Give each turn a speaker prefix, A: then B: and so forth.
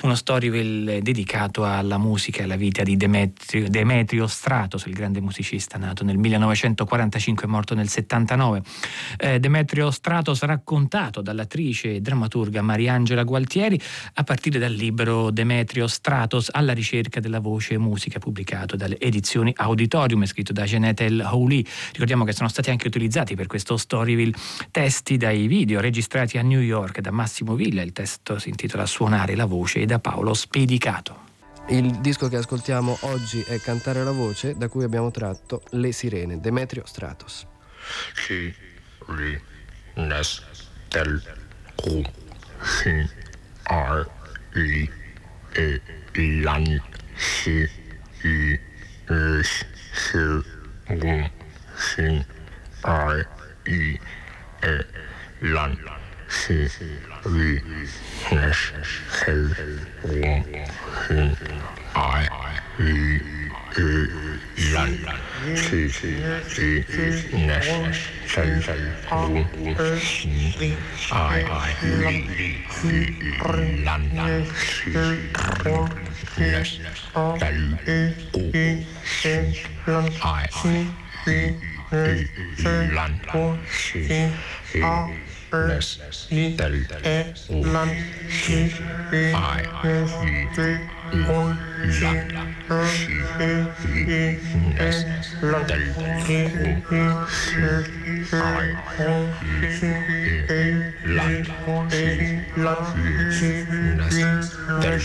A: uno Storyville dedicato alla musica e alla vita di Demetrio Stratos, il grande musicista nato nel 1945 e morto nel 79. Demetrio Stratos raccontato dall'attrice e drammaturga Mariangela Gualtieri a partire dal libro Demetrio Stratos alla ricerca della voce e musica, pubblicato dalle edizioni Auditorium, scritto da Jeanette El Houli. Ricordiamo che sono stati anche utilizzati per questo Storyville testi dai video registrati a New York da Massimo Villa. Il testo si intitola Suonare la voce e da Paolo Spedicato.
B: Il disco che ascoltiamo oggi è Cantare la voce, da cui abbiamo tratto Le Sirene, Demetrio Stratos.
C: Si ri nes del cu sin ar li e lan si i ris sil gun sin ar i e lan si ri nes del gun sin ar i e lan si ri nes del gun sin ar i lan si nes del gun sin ar lan si nes del lan si ai lan si nes del ai lan si nes del